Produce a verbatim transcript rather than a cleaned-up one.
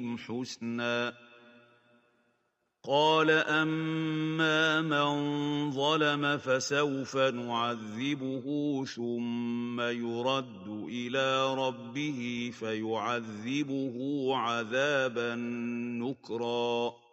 حسنا قال أما من ظلم فسوف نعذبه ثم يرد إلى ربه فيعذبه عذابا نكرا